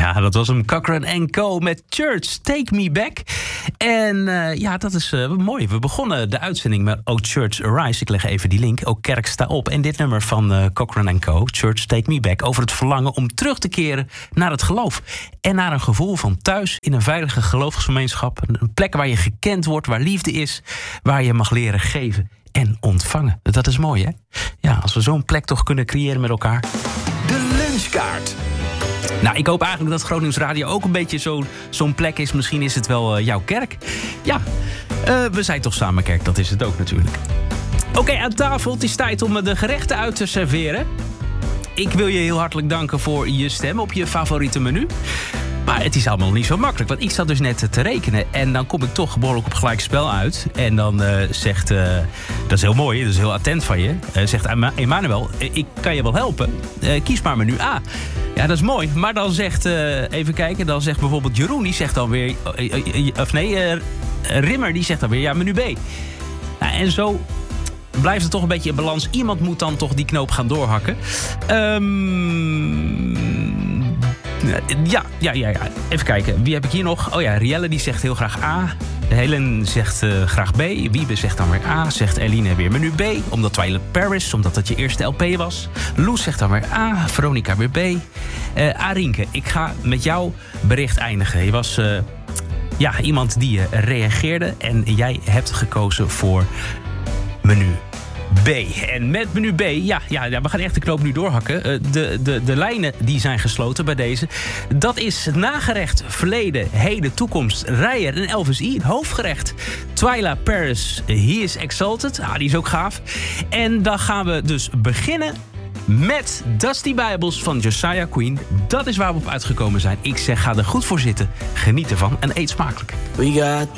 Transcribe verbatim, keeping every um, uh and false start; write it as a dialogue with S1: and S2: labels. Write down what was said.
S1: Ja, dat was hem, Cochran en Co. met Church, Take Me Back. En uh, ja, dat is uh, mooi. We begonnen de uitzending met Oh Church Arise. Ik leg even die link. Oh Kerk, sta op. En dit nummer van uh, Cochran en Co. Church, Take Me Back. Over het verlangen om terug te keren naar het geloof. En naar een gevoel van thuis in een veilige geloofsgemeenschap. Een plek waar je gekend wordt, waar liefde is. Waar je mag leren geven en ontvangen. Dat is mooi, hè? Ja, als we zo'n plek toch kunnen creëren met elkaar.
S2: De lunchkaart.
S1: Nou, ik hoop eigenlijk dat Groningen Radio ook een beetje zo, zo'n plek is. Misschien is het wel uh, jouw kerk. Ja, uh, we zijn toch samen kerk, dat is het ook natuurlijk. Oké, okay, aan tafel. Het is tijd om de gerechten uit te serveren. Ik wil je heel hartelijk danken voor je stem op je favoriete menu. Maar het is allemaal niet zo makkelijk. Want ik zat dus net te rekenen. En dan kom ik toch behoorlijk op gelijk spel uit. En dan uh, zegt... Uh, dat is heel mooi, dat is heel attent van je. Uh, zegt Emmanuel, ik kan je wel helpen. Uh, kies maar menu A. Ja, dat is mooi. Maar dan zegt... Uh, even kijken. Dan zegt bijvoorbeeld Jeroen. Die zegt dan weer... Uh, uh, uh, of nee, uh, Rimmer. Die zegt dan weer... Ja, menu B. Nou, en zo... blijft het toch een beetje in balans. Iemand moet dan toch die knoop gaan doorhakken. Um, ja, ja, ja, ja. Even kijken. Wie heb ik hier nog? Oh ja, Rielle die zegt heel graag A. Helen zegt uh, graag B. Wiebe zegt dan weer A. Zegt Eline weer menu B. Omdat Twilight Paris, omdat dat je eerste L P was. Loes zegt dan weer A. Veronica weer B. Uh, Arinke, ik ga met jouw bericht eindigen. Je was... Uh, ja, iemand die uh, reageerde. En jij hebt gekozen voor... menu B. En met menu B, ja, ja, ja we gaan echt de knoop nu doorhakken. Uh, de, de, de lijnen die zijn gesloten bij deze. Dat is nagerecht, verleden, heden, toekomst, Rijer en Elvis I. Hoofdgerecht, Twyla Paris, He is Exalted. Ah, die is ook gaaf. En dan gaan we dus beginnen met Dusty Bibles van Josiah Queen. Dat is waar we op uitgekomen zijn. Ik zeg, ga er goed voor zitten. Geniet ervan en eet smakelijk.
S3: We got